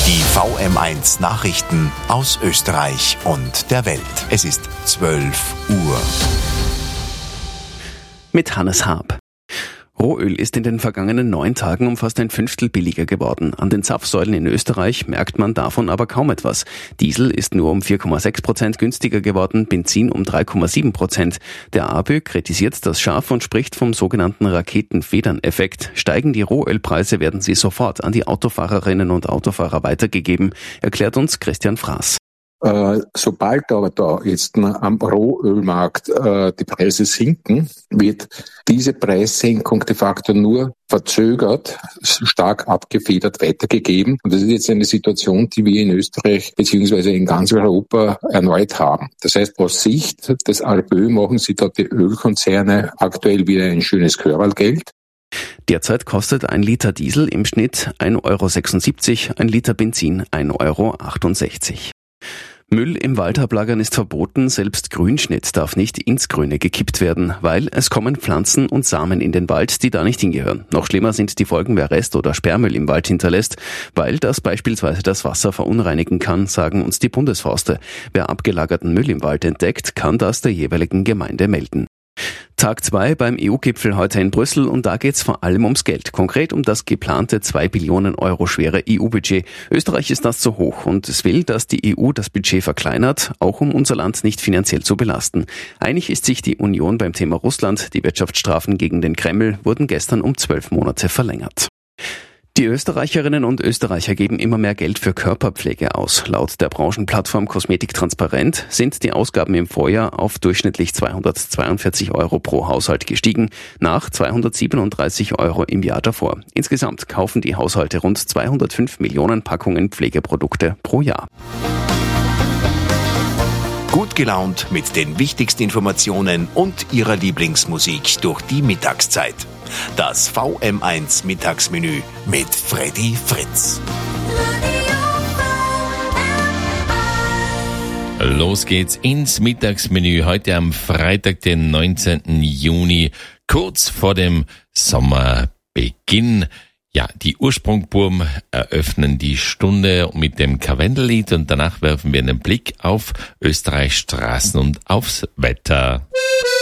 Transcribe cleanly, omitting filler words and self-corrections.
Die VM1 Nachrichten aus Österreich und der Welt. Es ist 12 Uhr. Mit Hannes Haab. Rohöl ist in den vergangenen 9 Tagen um fast ein Fünftel billiger geworden. An den Zapfsäulen in Österreich merkt man davon aber kaum etwas. Diesel ist nur um 4,6% günstiger geworden, Benzin um 3,7%. Der APÖ kritisiert das scharf und spricht vom sogenannten Raketenfedern-Effekt. Steigen die Rohölpreise, werden sie sofort an die Autofahrerinnen und Autofahrer weitergegeben, erklärt uns Christian Fraß. Sobald aber da jetzt am Rohölmarkt die Preise sinken, wird diese Preissenkung de facto nur verzögert, stark abgefedert weitergegeben. Und das ist jetzt eine Situation, die wir in Österreich bzw. in ganz Europa erneut haben. Das heißt, aus Sicht des APÖ machen sich dort die Ölkonzerne aktuell wieder ein schönes Körnerlgeld. Derzeit kostet ein Liter Diesel im Schnitt 1,76 €, ein Liter Benzin 1,68 €. Müll im Wald ablagern ist verboten, selbst Grünschnitt darf nicht ins Grüne gekippt werden, weil es kommen Pflanzen und Samen in den Wald, die da nicht hingehören. Noch schlimmer sind die Folgen, wer Rest- oder Sperrmüll im Wald hinterlässt, weil das beispielsweise das Wasser verunreinigen kann, sagen uns die Bundesforste. Wer abgelagerten Müll im Wald entdeckt, kann das der jeweiligen Gemeinde melden. Tag 2 beim EU-Gipfel heute in Brüssel und da geht's vor allem ums Geld. Konkret um das geplante 2 Billionen Euro schwere EU-Budget. Österreich ist das zu hoch und es will, dass die EU das Budget verkleinert, auch um unser Land nicht finanziell zu belasten. Einig ist sich die Union beim Thema Russland. Die Wirtschaftsstrafen gegen den Kreml wurden gestern um 12 Monate verlängert. Die Österreicherinnen und Österreicher geben immer mehr Geld für Körperpflege aus. Laut der Branchenplattform Kosmetik Transparent sind die Ausgaben im Vorjahr auf durchschnittlich 242 € pro Haushalt gestiegen, nach 237 € im Jahr davor. Insgesamt kaufen die Haushalte rund 205 Millionen Packungen Pflegeprodukte pro Jahr. Gut gelaunt mit den wichtigsten Informationen und Ihrer Lieblingsmusik durch die Mittagszeit. Das VM1 Mittagsmenü mit Freddy Fritz. Los geht's ins Mittagsmenü heute am Freitag, den 19. Juni, kurz vor dem Sommerbeginn. Ja, die Ursprungburm eröffnen die Stunde mit dem Karwendellied und danach werfen wir einen Blick auf Österreichs Straßen und aufs Wetter.